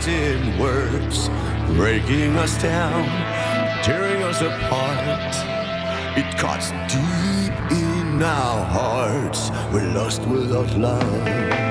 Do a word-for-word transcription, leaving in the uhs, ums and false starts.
lost in words, breaking us down, tearing us apart. It cuts deep in our hearts. We're lost without love.